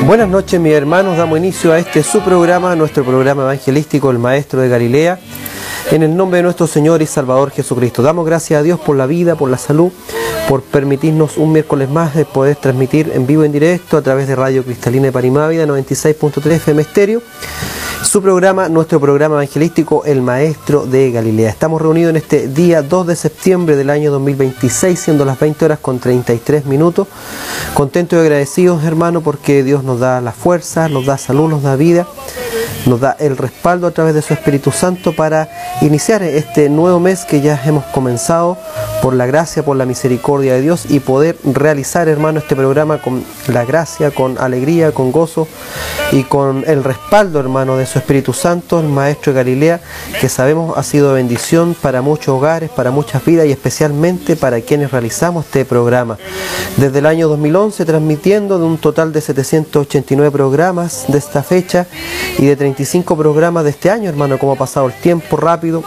Buenas noches, mis hermanos. Damos inicio a este su programa, nuestro programa evangelístico, El Maestro de Galilea, en el nombre de nuestro Señor y Salvador Jesucristo. Damos gracias a Dios por la vida, por la salud, por permitirnos un miércoles más de poder transmitir en vivo, en directo, a través de Radio Cristalina de Parimávida, 96.3 FM Estéreo, su programa, nuestro programa evangelístico, El Maestro de Galilea. Estamos reunidos en este día 2 de septiembre del año 2026, siendo las 20 horas con 33 minutos. Contentos y agradecidos, hermano, porque Dios nos da la fuerza, nos da salud, nos da vida, nos da el respaldo a través de su Espíritu Santo para iniciar este nuevo mes que ya hemos comenzado por la gracia, por la misericordia de Dios, y poder realizar, hermano, este programa con la gracia, con alegría, con gozo y con el respaldo, hermano, de su Espíritu Santo, el Maestro de Galilea, que sabemos ha sido bendición para muchos hogares, para muchas vidas y especialmente para quienes realizamos este programa. Desde el año 2011 transmitiendo de un total de 789 programas de esta fecha y de 35 programas de este año, hermano, como ha pasado el tiempo rápido.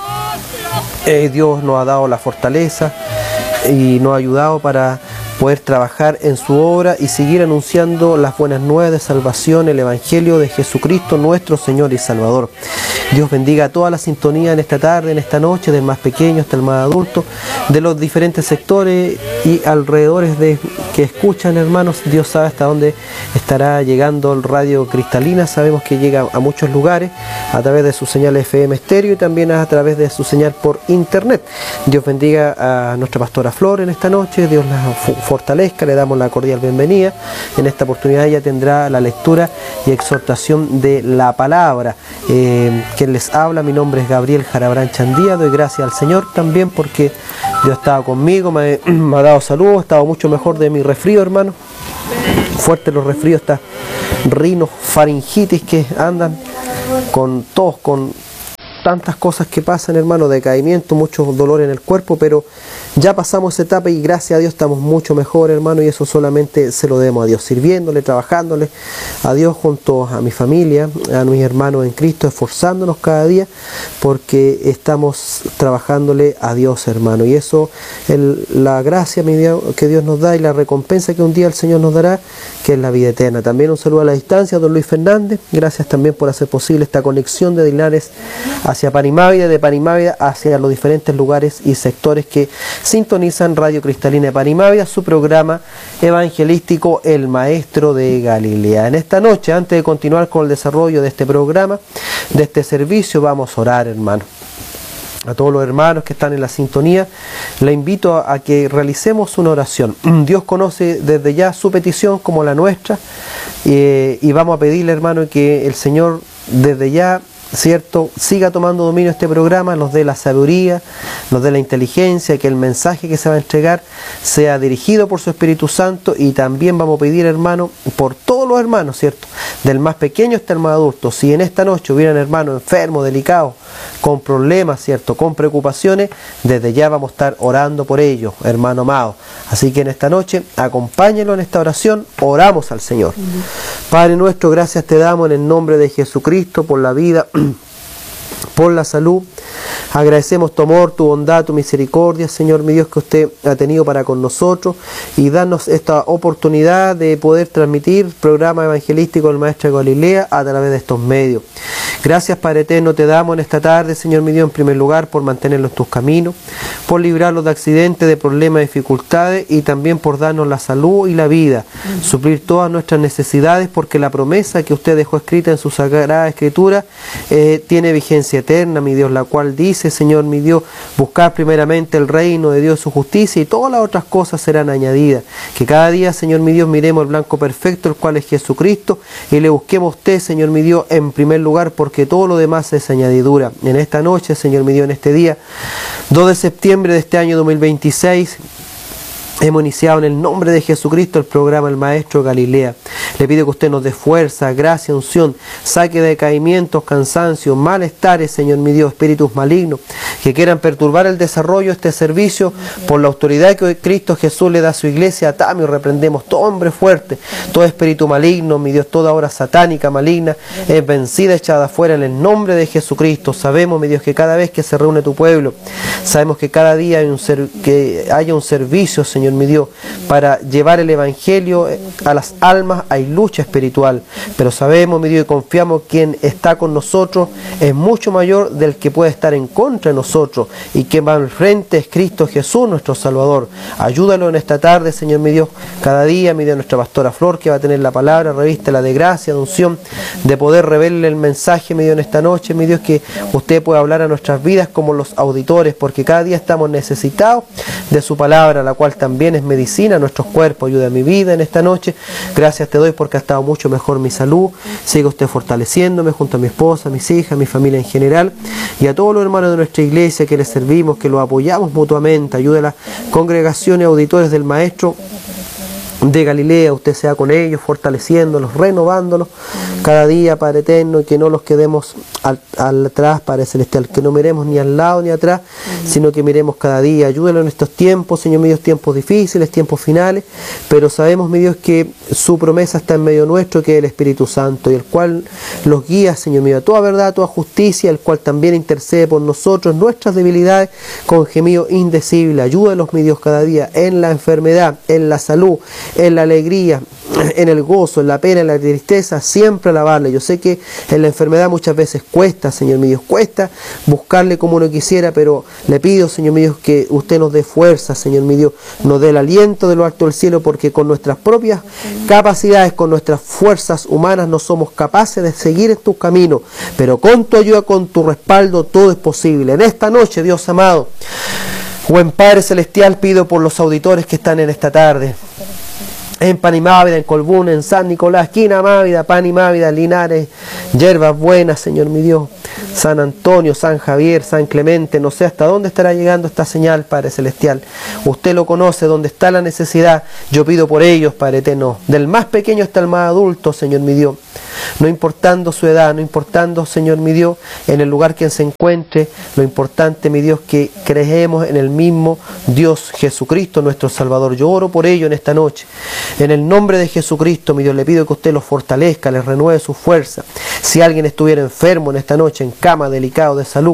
Dios nos ha dado la fortaleza y nos ha ayudado para poder trabajar en su obra y seguir anunciando las buenas nuevas de salvación, el Evangelio de Jesucristo, nuestro Señor y Salvador. Dios bendiga a toda la sintonía en esta tarde, en esta noche, del más pequeño hasta el más adulto, de los diferentes sectores y alrededores de que escuchan, hermanos. Dios sabe hasta dónde estará llegando el Radio Cristalina. Sabemos que llega a muchos lugares a través de su señal FM Estéreo y también a través de su señal por internet. Dios bendiga a nuestra pastora Flor en esta noche. Dios la fortalezca, le damos la cordial bienvenida. En esta oportunidad ella tendrá la lectura y exhortación de la palabra. Quien les habla, mi nombre es Gabriel Jarabrán Chandía. Doy gracias al Señor también porque Dios estaba conmigo, me ha dado salud, he estado mucho mejor de mi resfrío, hermano. Fuertes los resfríos, estas rinos, faringitis que andan con tos, con tantas cosas que pasan, hermano, decaimiento, mucho dolor en el cuerpo, pero ya pasamos esa etapa y gracias a Dios estamos mucho mejor, hermano, y eso solamente se lo debemos a Dios, sirviéndole, trabajándole a Dios junto a mi familia, a mis hermanos en Cristo, esforzándonos cada día porque estamos trabajándole a Dios, hermano, y eso, la gracia que Dios nos da y la recompensa que un día el Señor nos dará, que es la vida eterna. También un saludo a la distancia a don Luis Fernández, gracias también por hacer posible esta conexión de Linares hacia Parimávida, de Parimávida hacia los diferentes lugares y sectores que sintonizan Radio Cristalina de Parimávida, su programa evangelístico El Maestro de Galilea. En esta noche, antes de continuar con el desarrollo de este programa, de este servicio, vamos a orar, hermano. A todos los hermanos que están en la sintonía, le invito a que realicemos una oración. Dios conoce desde ya su petición como la nuestra, y vamos a pedirle, hermano, que el Señor desde ya, ¿cierto?, siga tomando dominio este programa, nos dé la sabiduría, nos dé la inteligencia, que el mensaje que se va a entregar sea dirigido por su Espíritu Santo. Y también vamos a pedir, hermano, por todos los hermanos, ¿cierto?, del más pequeño hasta el más adulto. Si en esta noche hubieran hermanos enfermos, delicados, con problemas, ¿cierto?, con preocupaciones, desde ya vamos a estar orando por ellos, hermano amado. Así que en esta noche, acompáñenlo en esta oración, oramos al Señor. Padre nuestro, gracias te damos en el nombre de Jesucristo por la vida, por la salud. Agradecemos tu amor, tu bondad, tu misericordia, Señor mi Dios, que usted ha tenido para con nosotros, y darnos esta oportunidad de poder transmitir el programa evangelístico del Maestro de Galilea a través de estos medios. Gracias, Padre eterno, te damos en esta tarde, Señor mi Dios, en primer lugar por mantenerlos en tus caminos, por librarlos de accidentes, de problemas, dificultades, y también por darnos la salud y la vida, suplir todas nuestras necesidades, porque la promesa que usted dejó escrita en su Sagrada Escritura tiene vigencia eterna, mi Dios, la cual dice, Señor mi Dios, buscar primeramente el reino de Dios, su justicia, y todas las otras cosas serán añadidas. Que cada día, Señor mi Dios, miremos el blanco perfecto, el cual es Jesucristo, y le busquemos a usted, Señor mi Dios, en primer lugar, porque todo lo demás es añadidura. En esta noche, Señor mi Dios, en este día 2 de septiembre de este año 2026, hemos iniciado en el nombre de Jesucristo el programa El Maestro Galilea. Le pido que usted nos dé fuerza, gracia, unción, saque decaimientos, cansancios, malestares, Señor mi Dios, espíritus malignos que quieran perturbar el desarrollo de este servicio. Por la autoridad que Cristo Jesús le da a su iglesia, atamos y reprendemos todo hombre fuerte, todo espíritu maligno, mi Dios, toda obra satánica maligna es vencida, echada afuera en el nombre de Jesucristo. Sabemos, mi Dios, que cada vez que se reúne tu pueblo, sabemos que cada día haya un servicio, Señor mi Dios, para llevar el Evangelio a las almas, a iglesias, lucha espiritual, pero sabemos, mi Dios, y confiamos que quien está con nosotros es mucho mayor del que puede estar en contra de nosotros, y quien va al frente es Cristo Jesús, nuestro Salvador. Ayúdalo en esta tarde, Señor, mi Dios, cada día, mi Dios, nuestra pastora Flor, que va a tener la palabra, revístela de gracia, de unción, de poder revelarle el mensaje, mi Dios, en esta noche, mi Dios, que usted pueda hablar a nuestras vidas como los auditores, porque cada día estamos necesitados de su palabra, la cual también es medicina a nuestros cuerpos. Ayuda a mi vida en esta noche. Gracias te doy porque ha estado mucho mejor mi salud. Siga usted fortaleciéndome junto a mi esposa, a mis hijas, a mi familia en general, y a todos los hermanos de nuestra iglesia que les servimos, que los apoyamos mutuamente. Ayude a las congregaciones auditores del Maestro de Galilea, usted sea con ellos, fortaleciéndolos, renovándolos cada día, Padre eterno, y que no los quedemos atrás, Padre celestial, que no miremos ni al lado ni atrás, sino que miremos cada día. Ayúdalo en estos tiempos, Señor mío, tiempos difíciles, tiempos finales, pero sabemos, mi Dios, que su promesa está en medio nuestro, que es el Espíritu Santo, y el cual los guía, Señor mío, a toda verdad, a toda justicia, el cual también intercede por nosotros, nuestras debilidades, con gemido indecible. Ayúdalos, mi Dios, cada día, en la enfermedad, en la salud, en la alegría, en el gozo, en la pena, en la tristeza, siempre alabarle. Yo sé que en la enfermedad muchas veces cuesta, Señor mío, cuesta buscarle como uno quisiera, pero le pido, Señor mío, que usted nos dé fuerza, Señor mío, nos dé el aliento de lo alto del cielo, porque con nuestras propias capacidades, con nuestras fuerzas humanas no somos capaces de seguir en tus caminos, pero con tu ayuda, con tu respaldo, todo es posible. En esta noche, Dios amado, buen Padre celestial, pido por los auditores que están en esta tarde, en Panimávida, en Colbún, en San Nicolás, Quina Mávida, Panimávida, Linares, Yerbas Buenas, Señor mi Dios, San Antonio, San Javier, San Clemente, no sé hasta dónde estará llegando esta señal, Padre celestial. Usted lo conoce, dónde está la necesidad. Yo pido por ellos, Padre eterno, del más pequeño hasta el más adulto, Señor mi Dios. No importando su edad, no importando, Señor mi Dios, en el lugar que se encuentre, lo importante, mi Dios, que creemos en el mismo Dios Jesucristo, nuestro Salvador. Yo oro por ello en esta noche. En el nombre de Jesucristo, mi Dios, le pido que usted los fortalezca, les renueve su fuerza. Si alguien estuviera enfermo en esta noche, en cama, delicado de salud,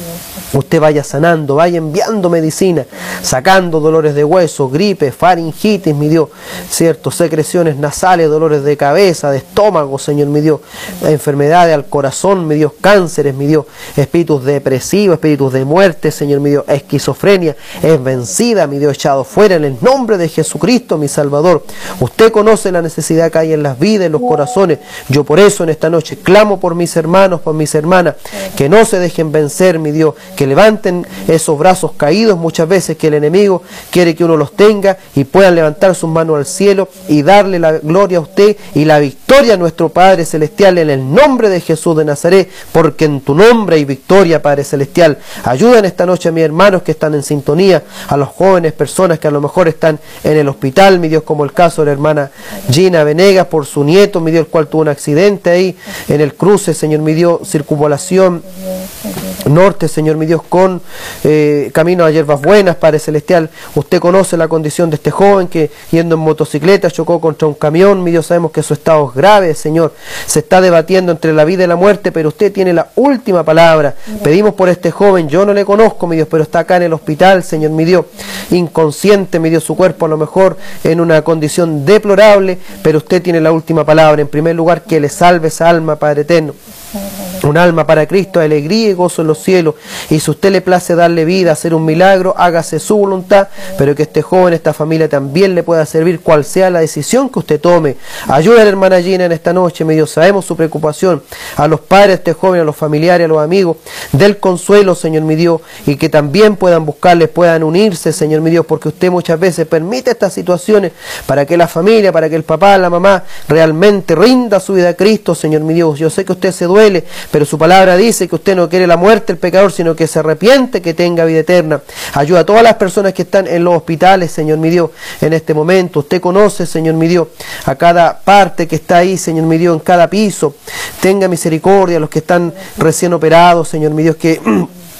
usted vaya sanando, vaya enviando medicina, sacando dolores de hueso, gripe, faringitis, mi Dios, cierto, secreciones nasales, dolores de cabeza, de estómago, Señor mi Dios, enfermedades al corazón, mi Dios, cánceres, mi Dios, espíritus depresivos, espíritus de muerte, Señor mi Dios, esquizofrenia, es vencida, mi Dios, echado fuera en el nombre de Jesucristo, mi Salvador. Usted conoce la necesidad que hay en las vidas, en los corazones. Yo por eso en esta noche clamo por mis hermanos, por mis hermanas, que no se dejen vencer, mi Dios, que levanten esos brazos caídos muchas veces que el enemigo quiere que uno los tenga, y puedan levantar sus manos al cielo y darle la gloria a usted y la victoria a nuestro Padre celestial en el nombre de Jesús de Nazaret, porque en tu nombre hay victoria, Padre celestial. Ayuda en esta noche a mis hermanos que están en sintonía, a los jóvenes, personas que a lo mejor están en el hospital, mi Dios, como el caso de la hermana Gina Venegas por su nieto, mi Dios, el cual tuvo un accidente ahí en el cruce, Señor mi Dios, circunvalación norte, Señor mi Dios, con camino a Yerbas Buenas, Padre celestial. Usted conoce la condición de este joven que yendo en motocicleta chocó contra un camión, mi Dios, sabemos que su estado es grave, Señor, se está debatiendo entre la vida y la muerte, pero usted tiene la última palabra. Pedimos por este joven, yo no le conozco, mi Dios, pero está acá en el hospital, Señor mi Dios, inconsciente, mi Dios, su cuerpo a lo mejor en una condición deplorable, pero usted tiene la última palabra. En primer lugar, que le salve esa alma, Padre eterno. Un alma para Cristo, alegría y gozo en los cielos. Y si usted le place darle vida, hacer un milagro, hágase su voluntad, pero que este joven, esta familia también le pueda servir, cual sea la decisión que usted tome. Ayuda a la hermana Gina en esta noche, mi Dios, sabemos su preocupación. A los padres de este joven, a los familiares, a los amigos, del consuelo, Señor mi Dios, y que también puedan buscarles, puedan unirse, Señor mi Dios, porque usted muchas veces permite estas situaciones para que la familia, para que el papá, la mamá, realmente rinda su vida a Cristo, Señor mi Dios. Yo sé que usted se duele, pero su palabra dice que usted no quiere la muerte del pecador, sino que se arrepiente, que tenga vida eterna. Ayuda a todas las personas que están en los hospitales, Señor mi Dios, en este momento. Usted conoce, Señor mi Dios, a cada parte que está ahí, Señor mi Dios, en cada piso. Tenga misericordia a los que están recién operados, Señor mi Dios, que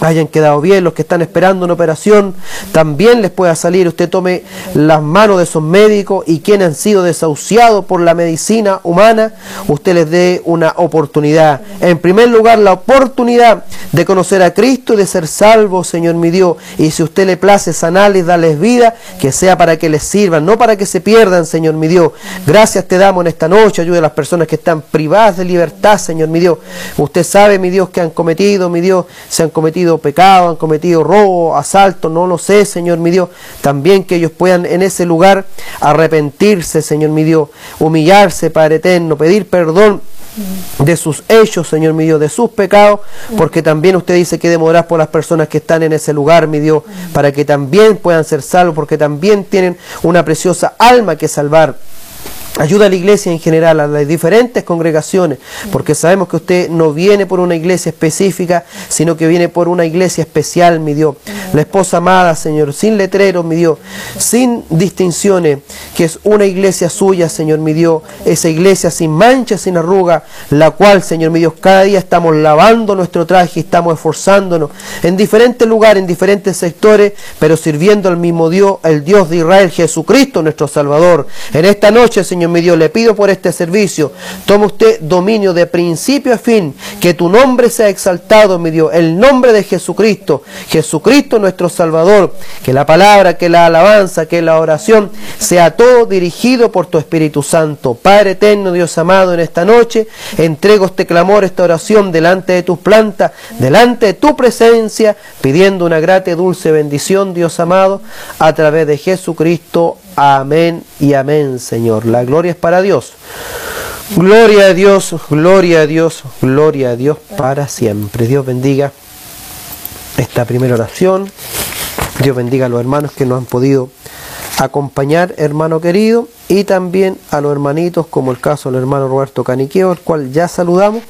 hayan quedado bien, los que están esperando una operación, también les pueda salir. Usted tome las manos de esos médicos y quienes han sido desahuciados por la medicina humana, usted les dé una oportunidad. En primer lugar, la oportunidad de conocer a Cristo y de ser salvos, Señor mi Dios. Y si usted le place sanarles, darles vida, que sea para que les sirvan, no para que se pierdan, Señor mi Dios. Gracias te damos en esta noche. Ayude a las personas que están privadas de libertad, Señor mi Dios. Usted sabe, mi Dios, que han cometido, mi Dios, se han cometido pecado, han cometido robo, asalto, no lo sé, Señor mi Dios. También que ellos puedan en ese lugar arrepentirse, Señor mi Dios, humillarse, Padre eterno, pedir perdón de sus hechos, Señor mi Dios, de sus pecados, porque también usted dice que demorar por las personas que están en ese lugar, mi Dios, para que también puedan ser salvos, porque también tienen una preciosa alma que salvar. Ayuda a la iglesia en general, a las diferentes congregaciones, porque sabemos que usted no viene por una iglesia específica, sino que viene por una iglesia especial, mi Dios. La esposa amada, Señor, sin letreros, mi Dios, sin distinciones, que es una iglesia suya, Señor, mi Dios, esa iglesia sin mancha, sin arruga, la cual, Señor, mi Dios, cada día estamos lavando nuestro traje, estamos esforzándonos en diferentes lugares, en diferentes sectores, pero sirviendo al mismo Dios, el Dios de Israel, Jesucristo, nuestro Salvador. En esta noche, Señor mi Dios, le pido por este servicio, toma usted dominio de principio a fin, que tu nombre sea exaltado, mi Dios, el nombre de Jesucristo, Jesucristo nuestro Salvador, que la palabra, que la alabanza, que la oración, sea todo dirigido por tu Espíritu Santo. Padre eterno, Dios amado, en esta noche, entrego este clamor, esta oración delante de tus plantas, delante de tu presencia, pidiendo una grata y dulce bendición, Dios amado, a través de Jesucristo. Amén y amén, Señor. La gloria es para Dios. Gloria a Dios, gloria a Dios, gloria a Dios para siempre. Dios bendiga esta primera oración. Dios bendiga a los hermanos que nos han podido acompañar, hermano querido, y también a los hermanitos, como el caso del hermano Roberto Caniqueo, el cual ya saludamos.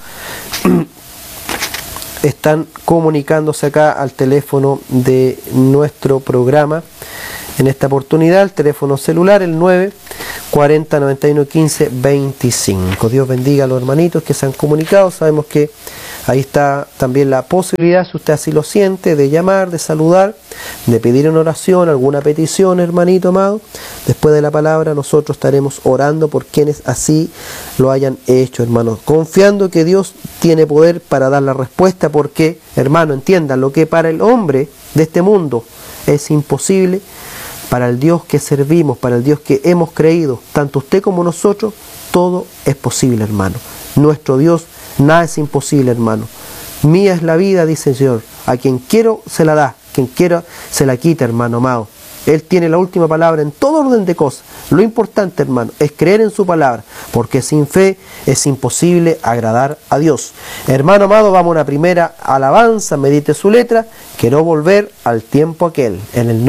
Están comunicándose acá al teléfono de nuestro programa. En esta oportunidad, el teléfono celular, el 940 91 15 25. Dios bendiga a los hermanitos que se han comunicado. Sabemos que ahí está también la posibilidad, si usted así lo siente, de llamar, de saludar, de pedir una oración, alguna petición, hermanito amado. Después de la palabra, nosotros estaremos orando por quienes así lo hayan hecho, hermanos. Confiando que Dios tiene poder para dar la respuesta, porque, hermano, entiendan, lo que para el hombre de este mundo es imposible, para el Dios que servimos, para el Dios que hemos creído, tanto usted como nosotros, todo es posible, hermano. Nuestro Dios, nada es imposible, hermano. Mía es la vida, dice el Señor. A quien quiero se la da, quien quiera se la quita, hermano amado. Él tiene la última palabra en todo orden de cosas. Lo importante, hermano, es creer en su palabra, porque sin fe es imposible agradar a Dios. Hermano amado, vamos a una primera alabanza, medite su letra. Quiero volver al tiempo aquel, en el nombre